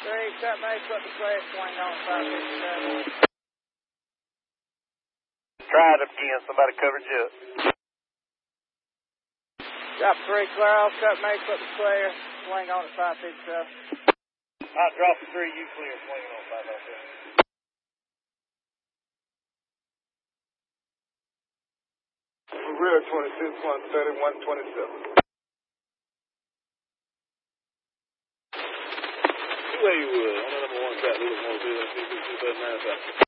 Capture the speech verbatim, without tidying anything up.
three, cut base, put the clear, swing on five fifty-seven. Try it again, somebody cover jet. Drop three, clear off, cut base, put the clear, swing on at five fifty-seven. Alright, drop the three, you clear, swinging on five fifty-seven. Real twenty-six, one thirty, one twenty-seven. Where you would? On the number one cat, little more, see if you see that manifest.